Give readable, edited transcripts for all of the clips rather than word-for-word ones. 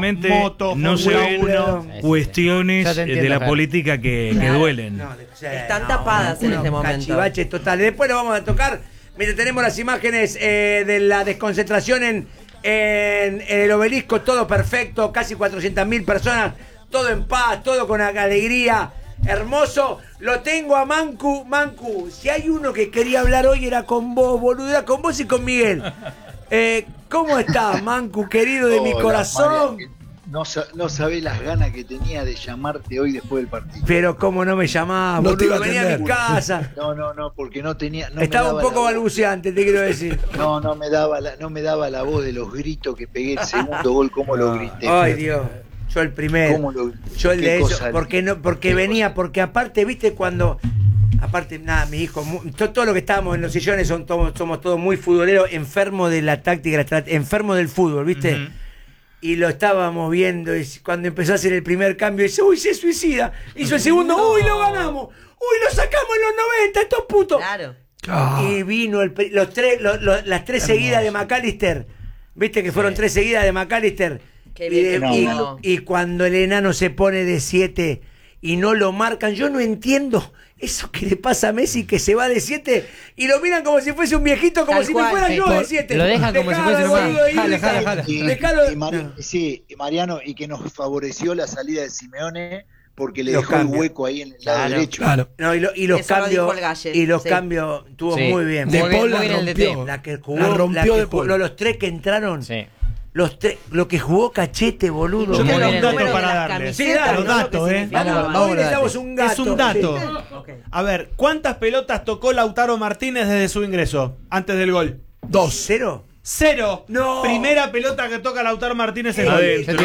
lamentablemente no se ven cuestiones de la política que duelen. Están tapadas en este momento. Cachivaches totales. Después lo vamos a tocar. Mientras tenemos las imágenes de la desconcentración en el Obelisco, todo perfecto, casi 400.000 personas, todo en paz, todo con alegría. Hermoso, lo tengo a Mancu. Mancu, si hay uno que quería hablar hoy era con vos, boludo, era con vos y con Miguel. ¿Cómo estás, Mancu, querido de mi corazón? María, no sabés las ganas que tenía de llamarte hoy después del partido. Pero cómo no me llamabas, no boludo, venía a mi casa. No, porque no tenía... No estaba un poco balbuceante, te quiero decir. No me daba la voz de los gritos que pegué el segundo gol, como lo grité. Ay, Dios. Yo el primero, yo el de eso, porque venía, porque aparte, viste, aparte, nada, mi hijo, todo lo que estábamos en los sillones somos todos muy futboleros, enfermos de la táctica, enfermos del fútbol, viste, y lo estábamos viendo, y cuando empezó a hacer el primer cambio, dice, uy, se suicida, hizo el segundo, uy, lo ganamos, uy, lo sacamos en los 90, estos putos. Claro. Y vino las tres seguidas de McAllister, viste que fueron 3 seguidas de McAllister. Y cuando el enano se pone de 7 y no lo marcan, yo no entiendo eso que le pasa a Messi, que se va de 7 y lo miran como si fuese un viejito, como si me fuera yo de 7. Lo dejan como si fuese un Sí, Mariano, y que nos favoreció la salida de Simeone porque le dejó el hueco ahí en el lado derecho. Claro. No, y los cambios estuvo muy bien. De Paul la rompió, los 3 que entraron. Sí. Lo que jugó Cachete, boludo. Yo tengo un dato para darles. Sí, dale, los datos, Hoy necesitamos un gato. Es un dato. Sí. A ver, ¿cuántas pelotas tocó Lautaro Martínez desde su ingreso? Antes del gol. 2. ¿0? 0. No. Primera pelota que toca Lautaro Martínez en adentro.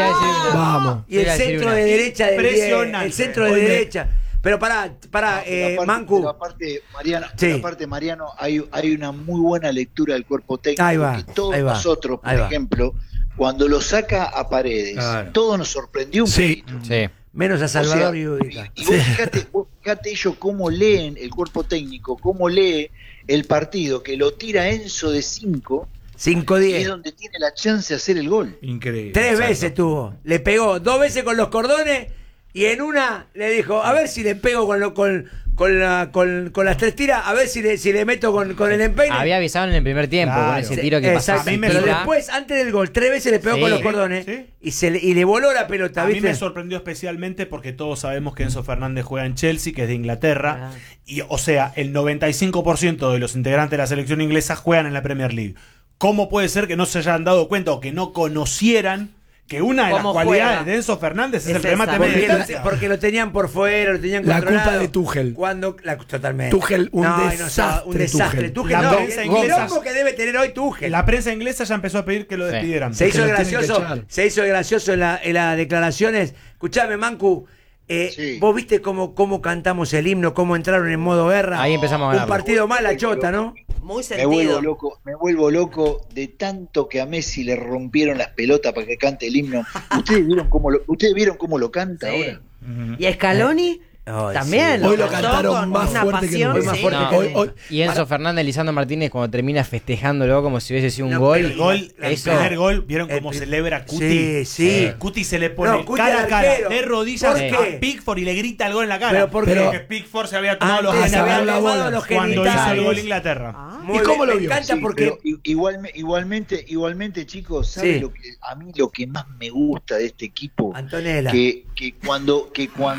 Vamos. Y el centro de derecha del 10. El centro de derecha. Pero pará, Mancu. Pero aparte, Mariano, hay una muy buena lectura del cuerpo técnico. Que todos nosotros, por ejemplo, cuando lo saca a Paredes, todo nos sorprendió un poquito. Sí. Menos a Salvador y Udica. Y vos fíjate ellos cómo leen el cuerpo técnico, cómo lee el partido, que lo tira Enzo de 5. 5-10. Es donde tiene la chance de hacer el gol. Increíble. 3 veces tuvo. Le pegó 2 veces con los cordones. Y en una le dijo, a ver si le pego con las 3 tiras, a ver si le meto con el empeine. Había avisado en el primer tiempo con ese tiro que pasó. Pero después, antes del gol, 3 veces le pegó con los cordones y le voló la pelota. A ¿viste? mí me sorprendió especialmente porque todos sabemos que Enzo Fernández juega en Chelsea, que es de Inglaterra. Y, o sea, el 95% de los integrantes de la selección inglesa juegan en la Premier League. ¿Cómo puede ser que no se hayan dado cuenta o que no conocieran que una de las cualidades de Enzo Fernández es el remate medio distancia? Porque lo tenían por fuera, lo tenían controlado. La culpa de Tuchel. Totalmente. Tuchel, un desastre. Tuchel la prensa inglesa, que debe tener hoy Tuchel. La prensa inglesa ya empezó a pedir que lo despidieran. Se hizo gracioso en las declaraciones. Escuchame, Mancu. Vos viste cómo cantamos el himno, cómo entraron en modo guerra. Ahí empezamos a ganar. Un partido más la chota, ¿no? Muy sentido. Me vuelvo loco de tanto que a Messi le rompieron las pelotas para que cante el himno. ¿Ustedes vieron cómo lo canta ahora? ¿Y a Scaloni? También. Hoy lo cantaron más fuerte que nunca. Y Enzo Fernández, Lisandro Martínez, cuando termina festejándolo como si hubiese sido un gol. El primer gol, ¿vieron cómo celebra Cuti? Sí. Cuti se le pone cara a cara, de rodillas a Pickford y le grita el gol en la cara. Porque Pickford se había tomado los genitales cuando hizo el gol Inglaterra. ¿Y cómo lo vio? Pero igualmente, chicos, ¿sabe lo que más me gusta de este equipo? Antonella. Que cuando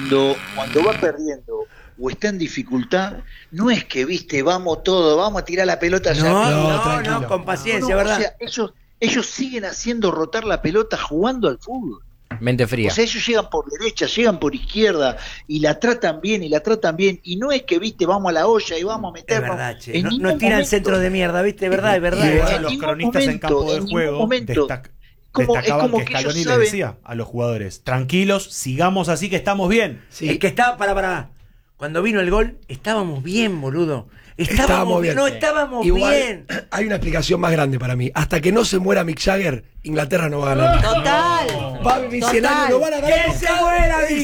va perdiendo o está en dificultad, no es que, vamos a tirar la pelota allá. No, con paciencia, ¿verdad? O sea, ellos siguen haciendo rotar la pelota jugando al fútbol. Mente fría. O sea, ellos llegan por derecha, llegan por izquierda y la tratan bien, y no es que, vamos a la olla y vamos a meternos. Es verdad, no tiran centro de mierda, ¿viste? Es verdad. Y los cronistas en campo de juego destacaban que Scaloni le decía a los jugadores: tranquilos, sigamos así que estamos bien. Sí. Es que estaba, para. Cuando vino el gol, estábamos bien, boludo. Estábamos bien. No estábamos bien. Hay una explicación más grande para mí. Hasta que no se muera Mick Jagger, Inglaterra no va a ganar. Total. Va a vivir 100 años, no van a ganar. ¡Que se muera Mick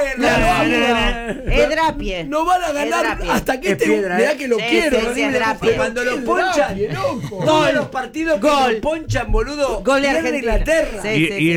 Jagger! Es Drapie. No van a ganar hasta que mirá que lo quiero. Cuando lo ponchan, todos los partidos que lo ponchan, boludo, gol de Inglaterra. Sí.